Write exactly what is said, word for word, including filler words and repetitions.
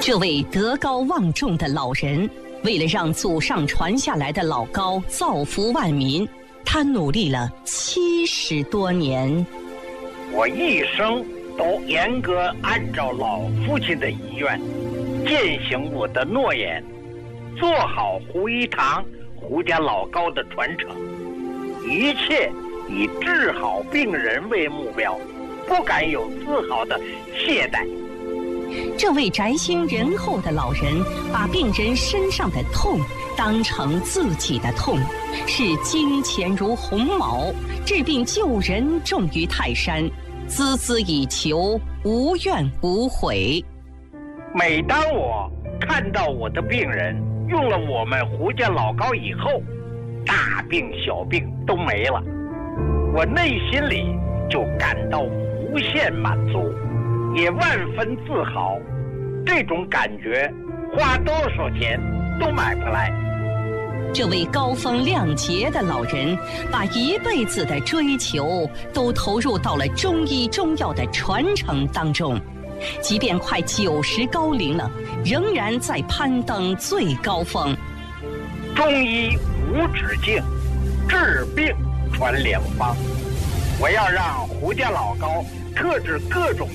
这位德高望重的老人，为了让祖上传下来的老高造福万民，他努力了七十多年。 我一生都严格按照老父亲的遗愿，践行我的诺言，做好胡一堂胡家老高的传承，一切以治好病人为目标，不敢有丝毫的懈怠。 这位宅心仁厚的老人，把病人身上的痛当成自己的痛，视金钱如鸿毛，治病救人重于泰山，孜孜以求，无怨无悔。 每当我看到我的病人用了我们胡家老高以后，大病小病都没了，我内心里就感到无限满足，也万分自豪。这种感觉花多少钱都买不来。 这位高风亮节的老人，把一辈子的追求都投入到了中医中药的传承当中，即便快九十高龄了，仍然在攀登最高峰。 中医无止境，治病传良方。我要让胡家老高克制各种